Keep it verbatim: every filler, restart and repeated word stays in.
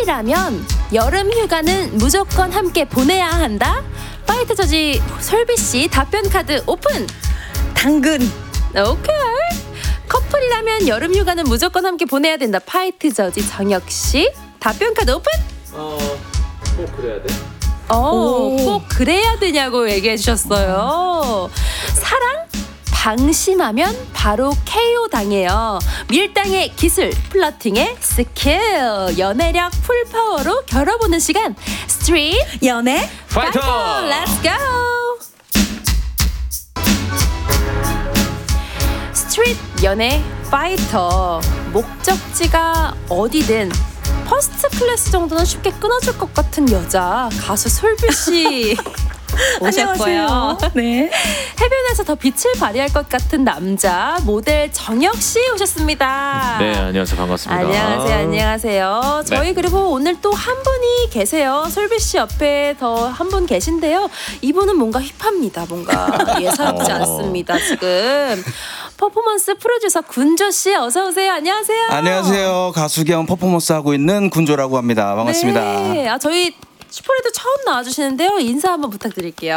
커플이라면 여름 휴가는 무조건 함께 보내야 한다. 파이트 저지 솔비씨 답변 카드 오픈. 당근. 오케이. 커플이라면 여름 휴가는 무조건 함께 보내야 된다. 파이트 저지 정혁씨 답변 카드 오픈. 어, 꼭 그래야 돼? 어, 꼭 그래야 되냐고 얘기해 주셨어요. 사랑? 방심하면 바로 케이오 당해요. 밀당의 기술, 플러팅의 스킬, 연애력 풀파워로 겨뤄보는 시간. 스트릿 연애 파이터! 파이터! Let's go! 스트릿 연애 파이터. 목적지가 어디든 퍼스트 클래스 정도는 쉽게 끊어줄 것 같은 여자 가수 솔비씨 오셨고요. 안녕하세요. 네. 해변에서 더 빛을 발휘할 것 같은 남자 모델 정혁씨 오셨습니다. 네, 안녕하세요. 반갑습니다. 안녕하세요. 안녕하세요. 저희 네. 그리고 오늘 또 한 분이 계세요. 솔비씨 옆에 더 한 분 계신데요. 이분은 뭔가 힙합니다. 뭔가 예사롭지 어. 않습니다. 지금 퍼포먼스 프로듀서 군조씨 어서 오세요. 안녕하세요. 안녕하세요. 가수 겸 퍼포먼스 하고 있는 군조라고 합니다. 반갑습니다. 네. 아, 저희 슈퍼레드 처음 나와주시는데요. 인사 한번 부탁드릴게요.